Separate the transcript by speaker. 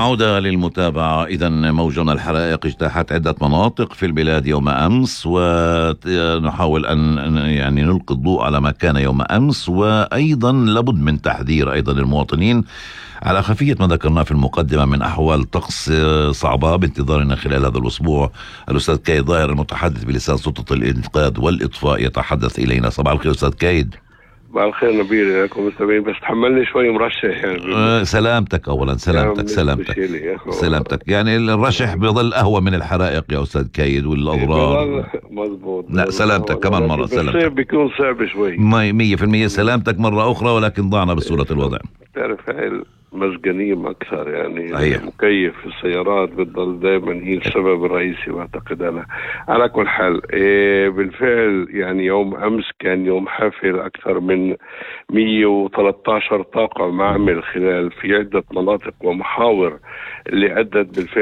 Speaker 1: والعودة للمتابعة. إذن موج من الحرائق اجتاحت عدة مناطق في البلاد يوم أمس، ونحاول أن يعني نلقي الضوء على ما كان يوم أمس، وأيضا لابد من تحذير أيضا المواطنين على خفية ما ذكرناه في المقدمة من أحوال طقس صعبة بانتظارنا خلال هذا الأسبوع. الأستاذ كايد ظاهر المتحدث بلسان سلطة الإنقاذ والإطفاء يتحدث إلينا. صباح الخير أستاذ كايد.
Speaker 2: صباح الخير نبيل، لكم مستمعين، بس تحملني شوي مرشح يعني.
Speaker 1: سلامتك أولا، سلامتك. يعني الرشح بيظل أهوى من الحرائق يا أستاذ كايد والأضرار.
Speaker 2: مضبوط.
Speaker 1: لا سلامتك كمان مرة.
Speaker 2: سلامتك بيكون صعب شوي.
Speaker 1: 100% سلامتك مرة أخرى، ولكن ضعنا بصورة الوضع.
Speaker 2: تعرف هاي المزقنيم أكثر يعني.
Speaker 1: صحيح.
Speaker 2: المكيف في السيارات بتضل دائما هي السبب الرئيسي، بعتقد أنا. على كل حال بالفعل يعني يوم أمس كان يوم حافل. أكثر من 113 طاقم عمل خلال في عدة مناطق ومحاور اللي أدت بالفعل